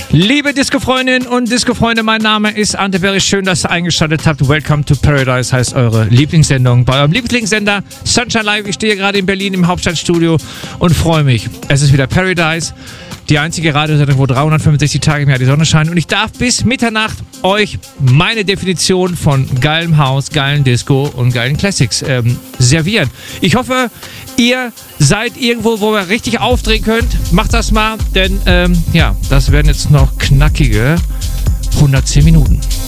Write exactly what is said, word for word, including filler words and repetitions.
Liebe Disco-Freundinnen und Disco-Freunde, mein Name ist Ante Berry. Schön, dass ihr eingeschaltet habt. Welcome to Paradise heißt eure Lieblingssendung bei eurem Lieblingssender Sunshine Live. Ich stehe gerade in Berlin im Hauptstadtstudio und freue mich. Es ist wieder Paradise, die einzige Radiosendung, wo dreihundertfünfundsechzig Tage im Jahr die Sonne scheint. Und ich darf bis Mitternacht euch meine Definition von geilem House, geilen Disco und geilen Classics ähm, servieren. Ich hoffe, ihr seid irgendwo, wo ihr richtig aufdrehen könnt. Macht das mal, denn ähm, ja, das werden jetzt noch knackige hundertzehn Minuten.